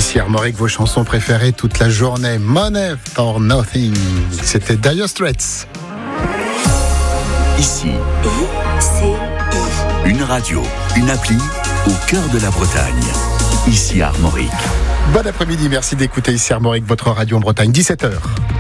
Ici Armorique, vos chansons préférées toute la journée. Money for Nothing. C'était Dire Straits. Ici, une radio, une appli au cœur de la Bretagne. Ici Armorique. Bon après-midi, merci d'écouter Ici Armorique, votre radio en Bretagne, 17h.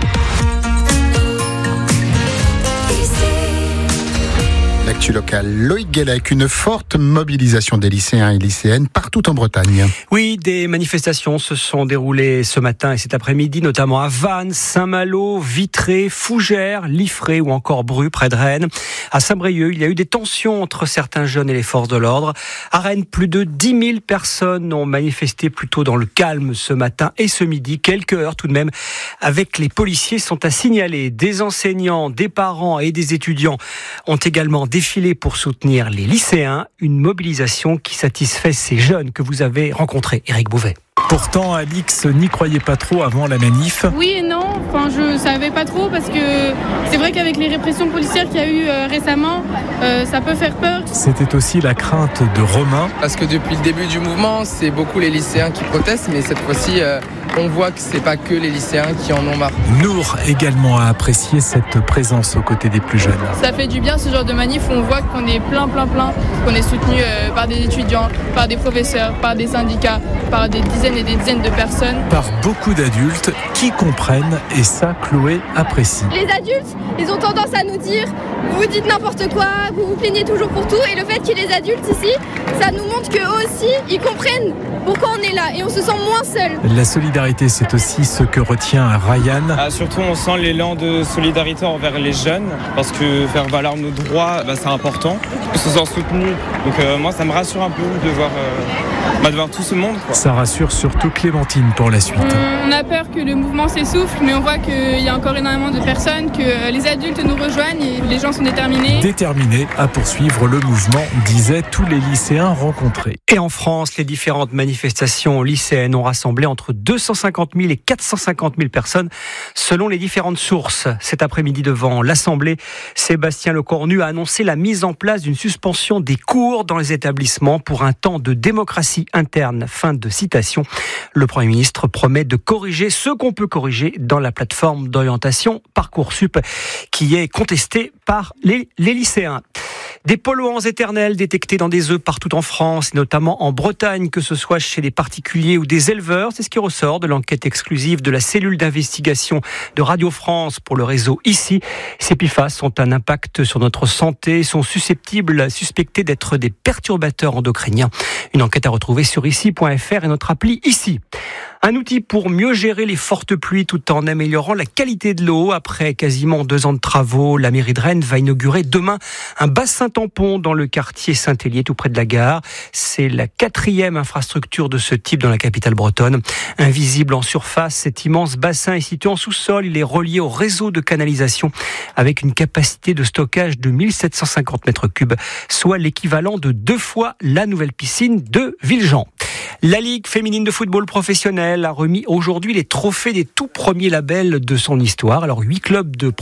L'actu locale, Loïc Guélec, une forte mobilisation des lycéens et lycéennes partout en Bretagne. Oui, des manifestations se sont déroulées ce matin et cet après-midi, notamment à Vannes, Saint-Malo, Vitré, Fougères, Liffré ou encore Bru, près de Rennes. À Saint-Brieuc, il y a eu des tensions entre certains jeunes et les forces de l'ordre. À Rennes, plus de 10 000 personnes ont manifesté plutôt dans le calme ce matin et ce midi. Quelques heures tout de même avec les policiers sont à signaler. Des enseignants, des parents et des étudiants ont également défilé pour soutenir les lycéens. Une mobilisation qui satisfait ces jeunes que vous avez rencontrés. Éric Bouvet. Pourtant, Alix n'y croyait pas trop avant la manif. Oui et non, je savais pas trop parce que c'est vrai qu'avec les répressions policières qu'il y a eu récemment, ça peut faire peur. C'était aussi la crainte de Romain. Parce que depuis le début du mouvement, c'est beaucoup les lycéens qui protestent, mais cette fois-ci, on voit que c'est pas que les lycéens qui en ont marre. Nour également a apprécié cette présence aux côtés des plus jeunes. Ça fait du bien ce genre de manif où on voit qu'on est plein, qu'on est soutenu par des étudiants, par des professeurs, par des syndicats, par des dizaines et des dizaines de personnes. Par beaucoup d'adultes qui comprennent, et ça, Chloé apprécie. Les adultes, ils ont tendance à nous dire « vous dites n'importe quoi, vous vous plaignez toujours pour tout » et le fait qu'il y ait les adultes ici, ça nous montre qu'eux aussi, ils comprennent pourquoi on est là et on se sent moins seul. La solidarité, c'est aussi ce que retient Ryan. Surtout, on sent l'élan de solidarité envers les jeunes parce que faire valoir nos droits, c'est important. On se sent soutenu. Donc moi, ça me rassure un peu de voir tout ce monde. Ça rassure surtout Clémentine pour la suite. On a peur que le mouvement s'essouffle, mais on voit qu'il y a encore énormément de personnes, que les adultes nous rejoignent et les gens sont déterminés. Déterminés à poursuivre le mouvement, disaient tous les lycéens rencontrés. Et en France, les différentes manifestations lycéennes ont rassemblé entre 250 000 et 450 000 personnes, selon les différentes sources. Cet après-midi, devant l'Assemblée, Sébastien Lecornu a annoncé la mise en place d'une suspension des cours dans les établissements pour un temps de démocratie interne. Fin de citation. Le Premier ministre promet de corriger ce qu'on peut corriger dans la plateforme d'orientation Parcoursup qui est contestée par les lycéens. Des polluants éternels détectés dans des œufs partout en France, notamment en Bretagne, que ce soit chez des particuliers ou des éleveurs. C'est ce qui ressort de l'enquête exclusive de la cellule d'investigation de Radio France pour le réseau Ici. Ces PFAS ont un impact sur notre santé, sont suspectés d'être des perturbateurs endocriniens. Une enquête à retrouver sur ici.fr et notre appli Ici. Un outil pour mieux gérer les fortes pluies tout en améliorant la qualité de l'eau. Après quasiment 2 ans de travaux, la mairie de Rennes va inaugurer demain un bassin tampon dans le quartier Saint-Hélier, tout près de la gare. C'est la 4e infrastructure de ce type dans la capitale bretonne. Invisible en surface, cet immense bassin est situé en sous-sol. Il est relié au réseau de canalisation avec une capacité de stockage de 1750 mètres cubes, soit l'équivalent de 2 fois la nouvelle piscine de Villejean. La Ligue féminine de football professionnel a remis aujourd'hui les trophées des tout premiers labels de son histoire. Alors 8 clubs de